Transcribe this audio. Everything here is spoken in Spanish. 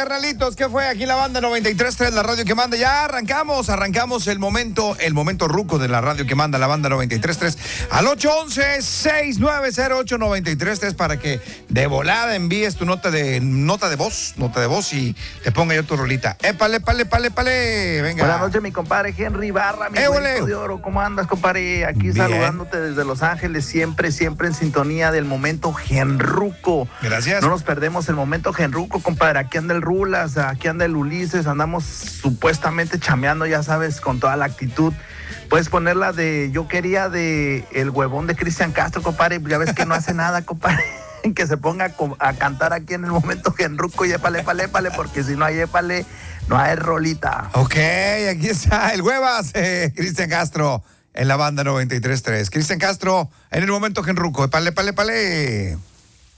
carnalitos, ¿qué fue? Aquí en la banda 93.3, la radio que manda. Ya arrancamos el momento ruco de la radio que manda, la banda 93.3. Al 811-690-893.3 para que de volada envíes tu nota de voz y te ponga yo tu rolita. Épale, venga. Buenas noches, mi compadre Henry Barra, mi güerito de oro. ¿Cómo andas, compadre? Aquí bien, saludándote desde Los Ángeles, siempre en sintonía del momento genruco. Gracias. No nos perdemos el momento genruco, compadre. Aquí anda el Rulas, aquí anda el Ulises, andamos supuestamente chameando, ya sabes, con toda la actitud. Puedes ponerla yo quería de el huevón de Cristian Castro, compadre. Ya ves que no hace nada, compadre. Que se ponga a cantar aquí en el momento genruco y épale, porque si no hay épale, no hay rolita. Ok, aquí está el huevas, Cristian Castro en la banda 93.3. Cristian Castro en el momento genruco, épale.